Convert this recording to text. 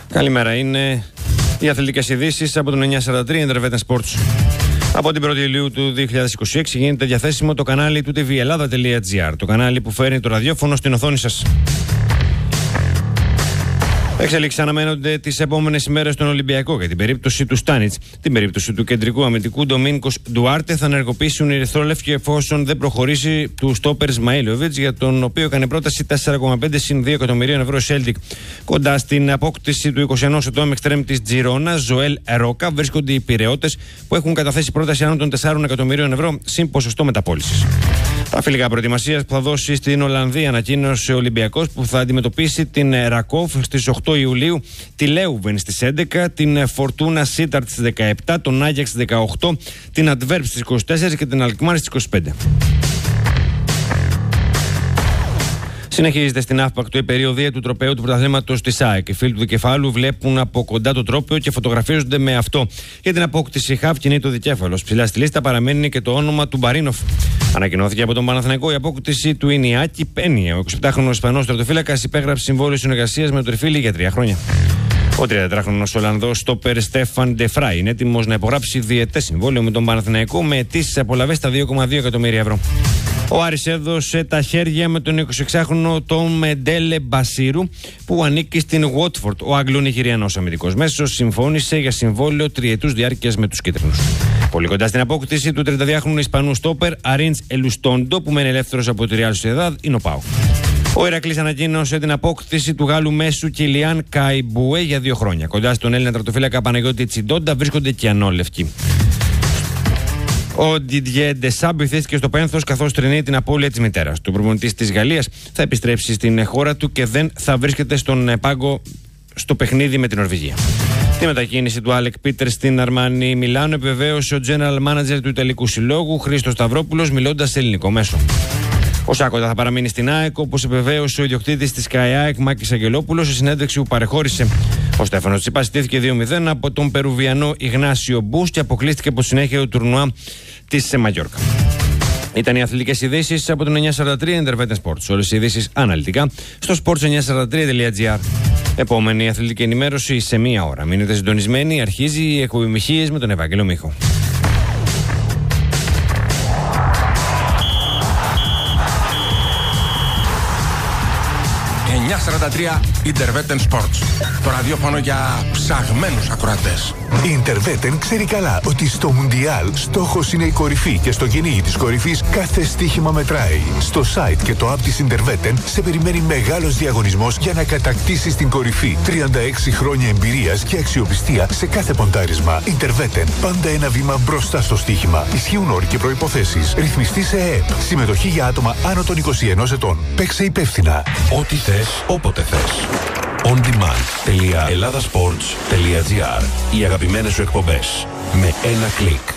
Καλημέρα, είναι οι αθλητικές ειδήσεις από τον 943 Intervetan Sports. Από την 1η Ιουλίου του 2026 γίνεται διαθέσιμο το κανάλι του tvellada.gr, το κανάλι που φέρνει το ραδιόφωνο στην οθόνη σας. Εξελίξεις αναμένονται τις επόμενες ημέρες στον Ολυμπιακό για την περίπτωση του Στάνιτς. Την περίπτωση του κεντρικού αμυντικού Ντομίνικος Ντουάρτε θα ενεργοποιήσουν οι ερυθρόλευκοι εφόσον δεν προχωρήσει του στόπερ Σμαήλοβιτς, για τον οποίο έκανε πρόταση 4,5 συν 2 εκατομμυρίων ευρώ Celtic. Κοντά στην απόκτηση του 21 ετών εξτρέμ της Τζιρόνα, Ζωέλ Ρόκα, βρίσκονται οι Πειραιώτες που έχουν καταθέσει πρόταση άνω των 4 εκατομμυρίων ευρώ συν ποσοστό μεταπώλησης. Τα φιλικά προετοιμασίας που θα δώσει στην Ολλανδία ανακοίνωσε ο Ολυμπιακός, που θα αντιμετωπίσει την Ρακόφ στις 8 Ιουλίου, τη Λέουβεν στις 11, την Φορτούνα Σίταρτ στις 17, τον Άγιαξ στις 18, την Αντβέρπ στις 24 και την Αλκμάρ στις 25. Συνεχίζεται στην αύπακτο η περιοδία του τροπαίου του πρωταθλήματος της ΑΕΚ. Οι φίλοι του δικεφάλου βλέπουν από κοντά το τρόπαιο και φωτογραφίζονται με αυτό. Για την απόκτηση χαφ κινείται ο δικέφαλος. Ψηλά στη λίστα παραμένει και το όνομα του Μπαρίνοφ. Ανακοινώθηκε από τον Παναθηναϊκό η απόκτηση του Ινιάκη Πένια. Ο 27χρονος Ισπανός τερματοφύλακας υπέγραψε συμβόλαιο συνεργασίας με τον Τριφίλη για 3 χρόνια. Ο 34χρονος Ολλανδός στόπερ Στέφαν Ντεφράι είναι έτοιμος να υπογράψει διετές συμβόλαιο με τον Παναθηναϊκό με αιτήσεις απολαβές στα 2,2 εκατομμύρια ευρώ. Ο Άρης έδωσε τα χέρια με τον 26χρονο τον Μεντέλε Μπασίρου, που ανήκει στην Watford. Ο Αγγλο-Νιγηριανός αμυντικός μέσος συμφώνησε για συμβόλαιο τριετούς διάρκειας με τους κίτρινους. Πολύ κοντά στην απόκτηση του 32χρονου Ισπανού στόπερ Αρίντς Ελουστόντο, που μένει ελεύθερος από τη Real Sociedad, είναι ο ΠΑΟΚ. Ο Ηρακλής ανακοίνωσε την απόκτηση του Γάλλου μέσου Κιλιάν Καϊμπούε για 2 χρόνια. Κοντά στον Έλληνα τερματοφύλακα Παναγιώτη Τσιντόντα βρίσκονται και ανόλευκοι. Ο Ντιντιέ Ντεσάμπ βυθίστηκε στο πένθος καθώς τρινεί την απώλεια της μητέρας του. Ο προπονητής της Γαλλίας θα επιστρέψει στην χώρα του και δεν θα βρίσκεται στον πάγκο στο παιχνίδι με την Νορβηγία. Τη μετακίνηση του Άλεκ Πίτερ στην Αρμάνι Μιλάνο επιβεβαίωσε ο General Manager του Ιταλικού Συλλόγου Χρήστος Σταυρόπουλος, μιλώντας σε ελληνικό μέσο. Ο Σάκοντα θα παραμείνει στην ΑΕΚ, όπως επιβεβαίωσε ο ιδιοκτήτης της ΚΑΕΑΕΚ Μάκης Αγγελόπουλος σε συνέντευξη που παρεχώρησε. Ο Στέφανος Τσιπάς στήθηκε 2-0 από τον Περουβιανό Ιγνάσιο Μπούς και αποκλείστηκε από συνέχεια του τουρνουά της Μαγιόρκα. Ήταν οι αθλητικές ειδήσεις από τον 943 Intervetan Sports. Όλες οι ειδήσεις αναλυτικά στο sports943.gr. Επόμενη αθλητική ενημέρωση σε 1 ώρα. Μείνετε συντονισμένοι, αρχίζει η εκπομπή Μιχίες με τον Ευάγγελο Μίχο. 943 Intervetan Sports. Το ραδιόφωνο για ψαγμένους ακροατές. Η Intervetan ξέρει καλά ότι στο Μουντιάλ στόχος είναι η κορυφή και στο κυνήγι της κορυφής κάθε στοίχημα μετράει. Στο site και το app της Intervetan σε περιμένει μεγάλος διαγωνισμός για να κατακτήσεις την κορυφή. 36 χρόνια εμπειρίας και αξιοπιστία σε κάθε ποντάρισμα. Intervetan, πάντα ένα βήμα μπροστά στο στοίχημα. Ισχύουν όροι και προϋποθέσεις. Ρυθμιστή σε ΕΕΠ. Συμμετοχή για άτομα άνω των 21 ετών. Παίξε υπεύθυνα. Ό,τι θες, όποτε θες. ondemand.elladasports.gr. Οι αγαπημένες σου εκπομπές με ένα κλικ.